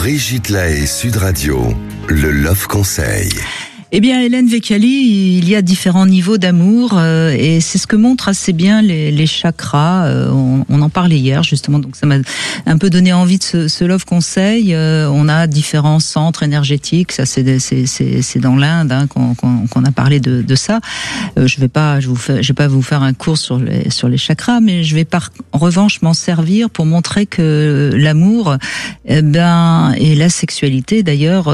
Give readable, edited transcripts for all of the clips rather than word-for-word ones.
Brigitte Lahaie, Sud Radio, le Love Conseil. Eh bien, Hélène Vecchiali, il y a différents niveaux d'amour et c'est ce que montrent assez bien les chakras. On en parlait hier justement, donc ça m'a un peu donné envie de ce Love Conseil. On a différents centres énergétiques, ça c'est dans l'Inde qu'on a parlé de ça. Je vais pas vous faire un cours sur les chakras, mais je vais en revanche m'en servir pour montrer que l'amour, et la sexualité d'ailleurs,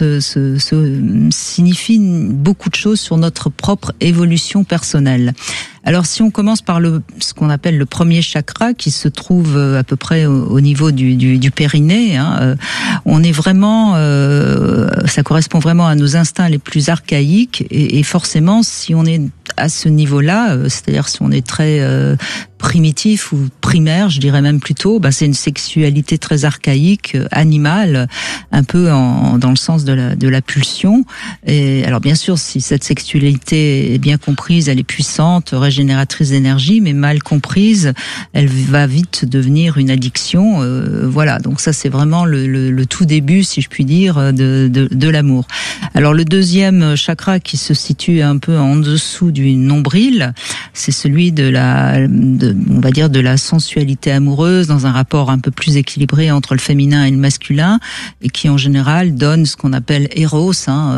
signifie beaucoup de choses sur notre propre évolution personnelle. Alors si on commence par ce qu'on appelle le premier chakra, qui se trouve à peu près au niveau du périnée, on est vraiment, ça correspond vraiment à nos instincts les plus archaïques et forcément si on est à ce niveau-là, c'est-à-dire si on est très primitif ou primaire, je dirais même plutôt, c'est une sexualité très archaïque, animale, un peu dans le sens de la pulsion. Et alors bien sûr, si cette sexualité est bien comprise, elle est puissante, régénératrice d'énergie, mais mal comprise, elle va vite devenir une addiction. Voilà, donc ça c'est vraiment le tout début, si je puis dire, de l'amour. Alors le deuxième chakra qui se situe un peu en dessous du nombril, c'est celui on va dire de la sensualité amoureuse dans un rapport un peu plus équilibré entre le féminin et le masculin et qui en général donne ce qu'on appelle Eros,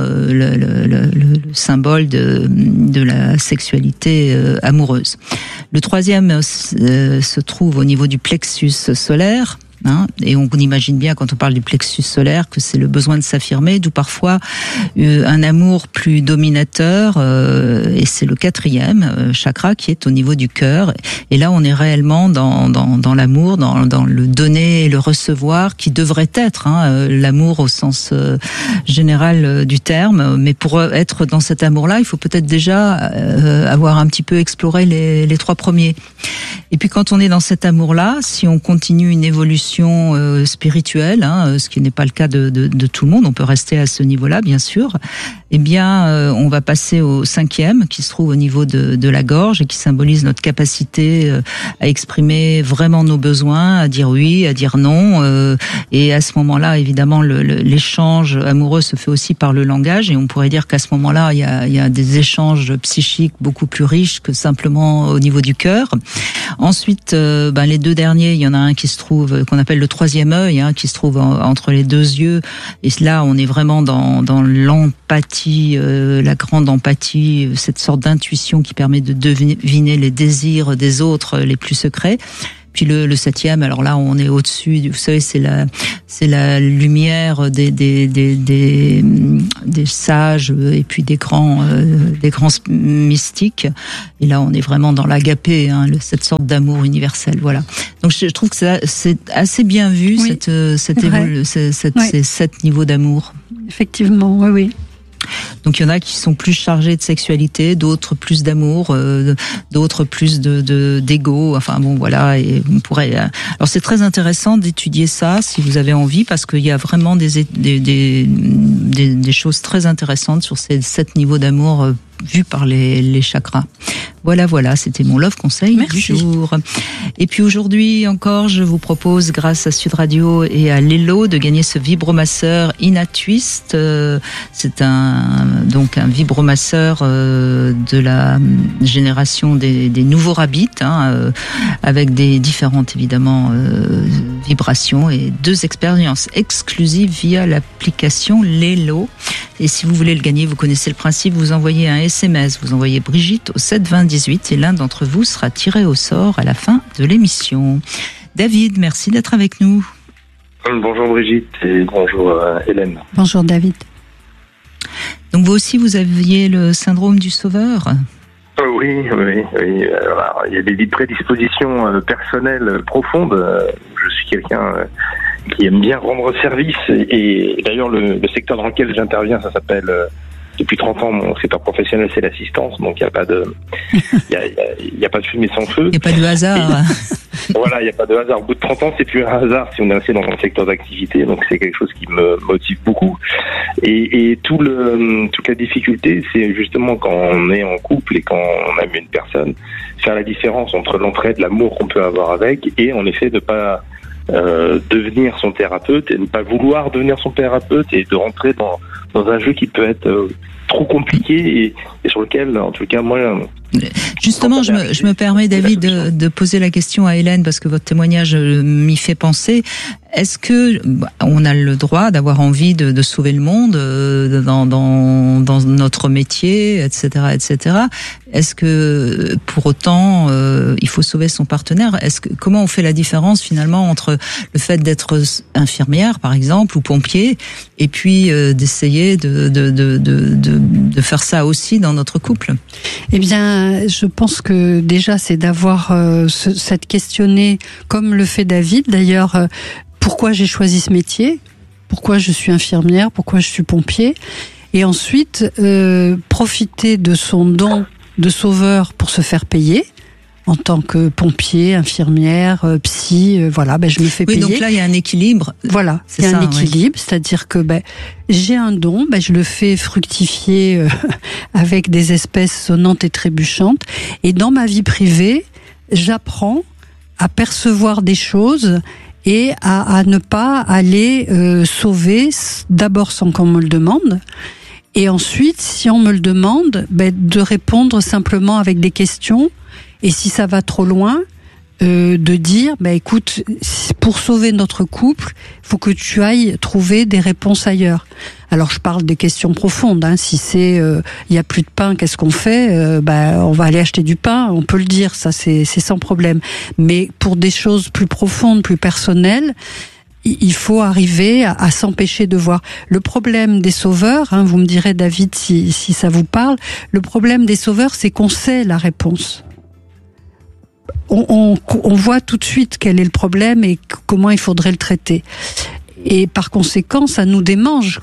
le symbole de la sexualité amoureuse. Le troisième se trouve au niveau du plexus solaire. Et on imagine bien quand on parle du plexus solaire que c'est le besoin de s'affirmer, d'où parfois un amour plus dominateur, et c'est le quatrième chakra qui est au niveau du cœur. Et là on est réellement dans l'amour, dans le donner et le recevoir qui devrait être l'amour au sens général du terme. Mais pour être dans cet amour-là, il faut peut-être déjà avoir un petit peu exploré les trois premiers. Et puis quand on est dans cet amour-là, si on continue une évolution spirituelle, ce qui n'est pas le cas de tout le monde, on peut rester à ce niveau-là, bien sûr. Eh bien, on va passer au cinquième, qui se trouve au niveau de la gorge et qui symbolise notre capacité à exprimer vraiment nos besoins, à dire oui, à dire non. Et à ce moment-là, évidemment, l'échange amoureux se fait aussi par le langage. Et on pourrait dire qu'à ce moment-là, il y a des échanges psychiques beaucoup plus riches que simplement au niveau du cœur. Ensuite, les deux derniers, il y en a un qui se trouve, qu'on appelle le troisième œil, qui se trouve entre les deux yeux. Et là, on est vraiment dans l'empathie, la grande empathie, cette sorte d'intuition qui permet de deviner les désirs des autres les plus secrets. Puis le septième, alors là on est au-dessus, vous savez, c'est la lumière des sages et puis des grands mystiques. Et là on est vraiment dans l'agapé, cette sorte d'amour universel. Voilà. Donc je trouve que c'est assez bien vu, oui, ces 7 niveaux d'amour. Effectivement, oui. Donc il y en a qui sont plus chargés de sexualité, d'autres plus d'amour, d'autres plus d'ego. Enfin bon, voilà. Et on pourrait. Alors c'est très intéressant d'étudier ça si vous avez envie, parce qu'il y a vraiment des choses très intéressantes sur ces 7 niveaux d'amour vus par les chakras. Voilà, c'était mon Love Conseil du jour. Et puis aujourd'hui encore, je vous propose, grâce à Sud Radio et à Lelo, de gagner ce vibromasseur Inatwist. C'est un vibromasseur de la génération des nouveaux rabbits, avec des différentes évidemment vibrations et 2 expériences exclusives via l'application Lelo. Et si vous voulez le gagner, vous connaissez le principe, vous envoyez un SMS, vous envoyez Brigitte au 72018 et l'un d'entre vous sera tiré au sort à la fin de l'émission. David, merci d'être avec nous. Bonjour Brigitte et bonjour Hélène. Bonjour David. Donc vous aussi, vous aviez le syndrome du sauveur ? Oui. Alors, il y a des prédispositions personnelles profondes. Je suis quelqu'un qui aime bien rendre service et d'ailleurs le secteur dans lequel j'interviens, ça s'appelle depuis 30 ans, mon secteur professionnel, c'est l'assistance, donc il n'y a pas de fumée sans feu. Il n'y a pas de hasard. Voilà, il n'y a pas de hasard. Au bout de 30 ans, c'est plus un hasard si on est resté dans mon secteur d'activité, donc c'est quelque chose qui me motive beaucoup. Et toute la difficulté, c'est justement quand on est en couple et quand on aime une personne, faire la différence entre l'entraide, l'amour qu'on peut avoir avec, et en effet de pas devenir son thérapeute et ne pas vouloir devenir son thérapeute et de rentrer dans un jeu qui peut être trop compliqué et sur lequel, en tout cas, moi... Justement, je me permets, David, de poser la question à Hélène, parce que votre témoignage m'y fait penser. Est-ce que on a le droit d'avoir envie de sauver le monde dans notre métier, etc., etc. Est-ce que pour autant il faut sauver son partenaire? Comment on fait la différence finalement entre le fait d'être infirmière, par exemple, ou pompier, et puis d'essayer de faire ça aussi dans notre couple? Eh bien, je pense que déjà c'est d'avoir cette questionner, comme le fait David d'ailleurs. Pourquoi j'ai choisi ce métier? Pourquoi je suis infirmière? Pourquoi je suis pompier? Et ensuite, profiter de son don de sauveur pour se faire payer. En tant que pompier, infirmière, psy, voilà, je me fais payer. Oui, donc là, il y a un équilibre. Voilà, il y a un équilibre, c'est-à-dire que j'ai un don, je le fais fructifier avec des espèces sonnantes et trébuchantes. Et dans ma vie privée, j'apprends à percevoir des choses et à ne pas aller sauver d'abord sans qu'on me le demande, et ensuite, si on me le demande, de répondre simplement avec des questions, et si ça va trop loin, de dire, écoute, pour sauver notre couple, il faut que tu ailles trouver des réponses ailleurs. Alors je parle des questions profondes, si c'est il y a plus de pain, qu'est-ce qu'on fait? On va aller acheter du pain, on peut le dire, ça c'est sans problème. Mais pour des choses plus profondes, plus personnelles, il faut arriver à s'empêcher de voir. Le problème des sauveurs, vous me direz David si ça vous parle, le problème des sauveurs, c'est qu'on sait la réponse. On voit tout de suite quel est le problème et comment il faudrait le traiter. Et par conséquent, ça nous démange,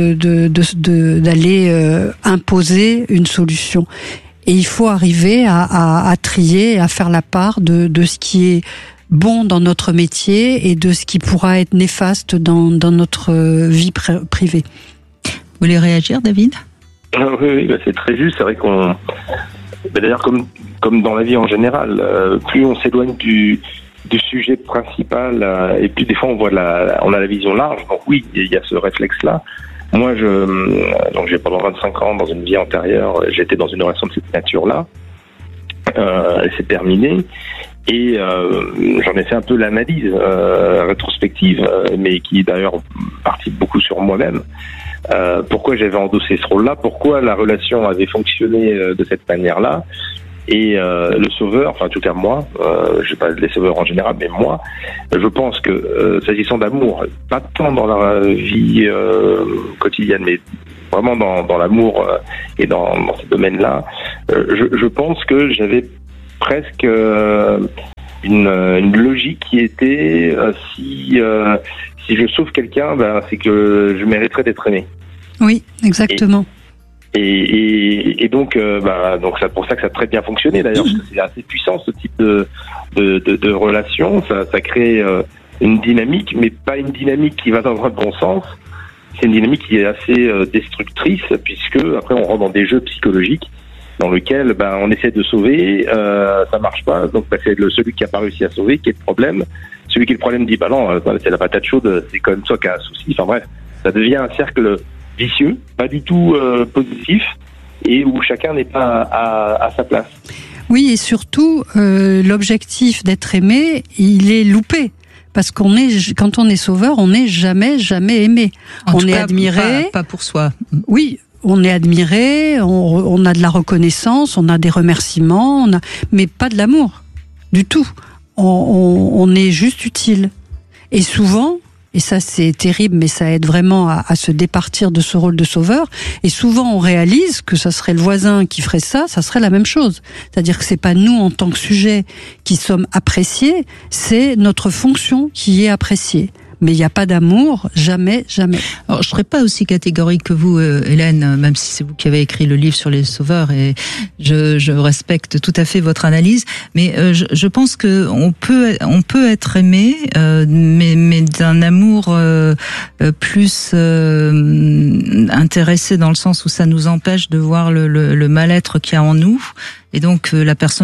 d'aller imposer une solution. Et il faut arriver à trier, à faire la part de ce qui est bon dans notre métier et de ce qui pourra être néfaste dans notre vie privée. Vous voulez réagir, David? Oui, c'est très juste. C'est vrai qu'on... D'ailleurs, comme dans la vie en général, plus on s'éloigne du sujet principal, et plus des fois on a la vision large. Donc oui, il y a ce réflexe-là. Moi, donc j'ai pendant 25 ans, dans une vie antérieure, j'étais dans une relation de cette nature-là. Elle s'est terminée. Et j'en ai fait un peu l'analyse rétrospective, mais qui est d'ailleurs partie beaucoup sur moi-même. Pourquoi j'avais endossé ce rôle-là, pourquoi la relation avait fonctionné de cette manière-là, et le sauveur, enfin en tout cas moi, je sais pas les sauveurs en général, mais moi, je pense que s'agissant d'amour, pas tant dans la vie quotidienne, mais vraiment dans l'amour et dans ce domaine-là, je pense que j'avais presque une logique qui était si je sauve quelqu'un, c'est que je mériterais d'être aimé. Oui, exactement. Et donc c'est pour ça que ça a très bien fonctionné d'ailleurs, parce que c'est assez puissant ce type de relation. Ça crée une dynamique, mais pas une dynamique qui va dans un bon sens. C'est une dynamique qui est assez destructrice, puisque après on rentre dans des jeux psychologiques dans lequel on essaie de sauver, ça marche pas, donc c'est celui qui a pas réussi à sauver qui est le problème. Celui qui est le problème dit non, c'est la patate chaude, c'est quand même toi qui as un souci. Enfin bref, ça devient un cercle vicieux, pas du tout positif, et où chacun n'est pas à sa place. Oui, et surtout l'objectif d'être aimé, il est loupé. Parce quand on est sauveur, on n'est jamais aimé. On est admiré, pas pour soi. Oui. On est admiré, on a de la reconnaissance, on a des remerciements, mais pas de l'amour, du tout. On est juste utile. Et souvent, et ça c'est terrible, mais ça aide vraiment à se départir de ce rôle de sauveur, et souvent on réalise que ça serait le voisin qui ferait ça serait la même chose. C'est-à-dire que c'est pas nous en tant que sujet qui sommes appréciés, c'est notre fonction qui est appréciée. Mais il n'y a pas d'amour, jamais. Alors, je serais pas aussi catégorique que vous, Hélène, même si c'est vous qui avez écrit le livre sur les sauveurs, et je respecte tout à fait votre analyse. Mais je pense que on peut être aimé, mais d'un amour plus intéressé, dans le sens où ça nous empêche de voir le mal-être qu'il y a en nous, et donc la personne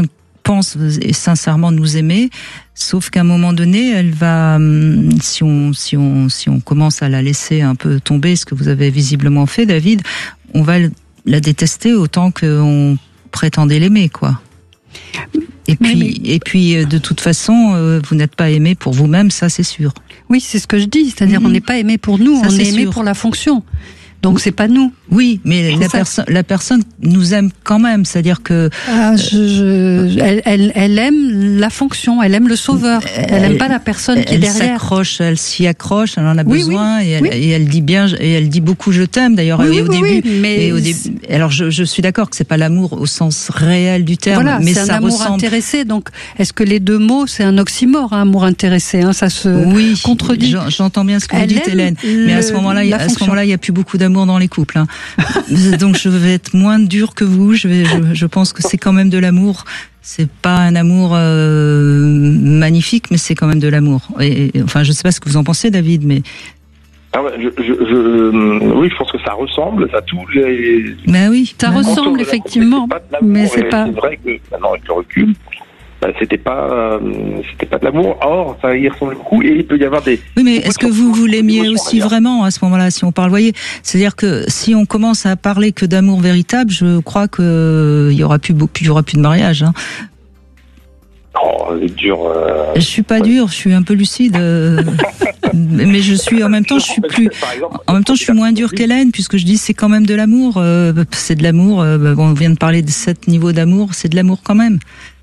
pense sincèrement nous aimer, sauf qu'à un moment donné, elle va, si on commence à la laisser un peu tomber, ce que vous avez visiblement fait, David, on va la détester autant qu'on prétendait l'aimer, quoi. Et puis, de toute façon, vous n'êtes pas aimé pour vous-même, ça c'est sûr. Oui, c'est ce que je dis, c'est-à-dire on n'est pas aimé pour nous, ça, on est aimé sûr. Pour la fonction. Donc c'est pas nous. Oui, mais la personne nous aime quand même, c'est-à-dire que elle aime la fonction, elle aime le sauveur, elle aime pas la personne qui est derrière. Elle s'y accroche, elle en a besoin et elle dit bien et elle dit beaucoup je t'aime d'ailleurs au début. Mais alors je suis d'accord que c'est pas l'amour au sens réel du terme, voilà, mais c'est ça un amour intéressé. Donc est-ce que les deux mots c'est un oxymore, hein, amour intéressé, hein, ça se contredit. J'entends bien ce que vous dites, Hélène, mais à ce moment-là, il y a plus beaucoup d'amour dans les couples. Hein. Donc je vais être moins dure que vous. Je pense que c'est quand même de l'amour. C'est pas un amour magnifique, mais c'est quand même de l'amour. Et enfin, je sais pas ce que vous en pensez, David, mais. Ah ouais, oui, je pense que ça ressemble à tous les. Ben oui, ça ressemble effectivement, mais c'est pas. C'est vrai que maintenant avec le recul. C'était pas de l'amour. Or, ça y ressemble beaucoup et il peut y avoir des. Oui, mais est-ce que vous l'aimiez aussi vraiment à ce moment-là, si on parle, voyez, c'est-à-dire que si on commence à parler que d'amour véritable, je crois que il y aura plus de mariage. Hein. Oh, c'est dur. Je suis pas dure, je suis un peu lucide, mais je suis en même temps, je suis plus. En même temps, je suis moins dure qu'Hélène puisque je dis c'est quand même de l'amour. C'est de l'amour. On vient de parler de 7 niveaux d'amour, c'est de l'amour quand même.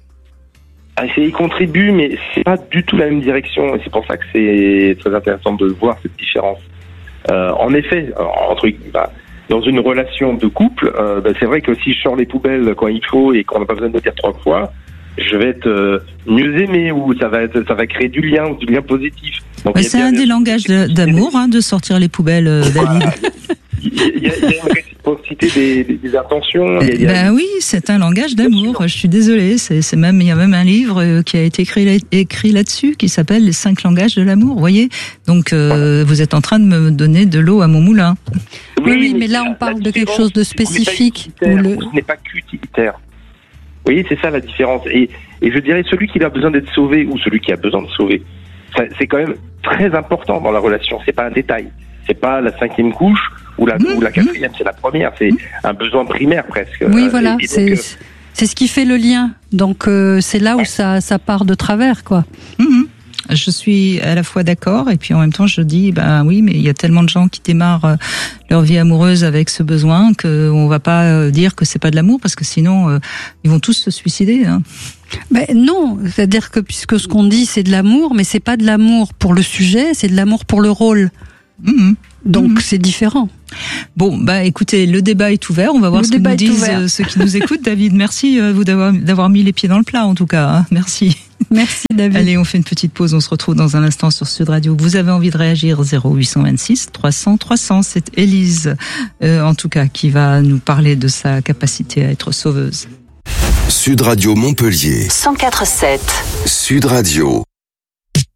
Il contribue, mais c'est pas du tout la même direction, et c'est pour ça que c'est très intéressant de voir cette différence. En effet, dans une relation de couple, c'est vrai que si je sors les poubelles quand il faut et qu'on n'a pas besoin de le dire 3 fois, je vais être mieux aimé, ou ça va créer du lien positif. Donc, c'est un des langages d'amour, hein, de sortir les poubelles, David. Il y a une réciprocité des intentions. Oui, c'est un langage d'amour. Je suis désolée. Il y a même un livre qui a été écrit là-dessus qui s'appelle Les 5 langages de l'amour. Vous voyez. Donc, vous êtes en train de me donner de l'eau à mon moulin. Oui, mais là, on parle de quelque chose de spécifique. Ce n'est pas qu'utilitaire. Vous voyez, c'est ça la différence. Et je dirais, celui qui a besoin d'être sauvé ou celui qui a besoin de sauver, c'est quand même très important dans la relation. C'est pas un détail. C'est pas la 5e couche ou la 4e, c'est la première. C'est un besoin primaire presque. Oui, voilà. C'est ce qui fait le lien. Donc c'est là où ça part de travers, quoi. Je suis à la fois d'accord et puis en même temps je dis oui, mais il y a tellement de gens qui démarrent leur vie amoureuse avec ce besoin qu'on va pas dire que c'est pas de l'amour, parce que sinon ils vont tous se suicider. Hein. Non, c'est-à-dire que puisque ce qu'on dit c'est de l'amour, mais c'est pas de l'amour pour le sujet, c'est de l'amour pour le rôle. Donc c'est différent. Bon, écoutez, le débat est ouvert. On va voir ce que nous disent ceux qui nous écoutent. David, merci vous d'avoir mis les pieds dans le plat en tout cas. Hein. Merci. Merci David. Allez, on fait une petite pause. On se retrouve dans un instant sur Sud Radio. Vous avez envie de réagir, 0826 300 300. C'est Élise, en tout cas, qui va nous parler de sa capacité à être sauveuse. Sud Radio Montpellier 104.7. Sud Radio.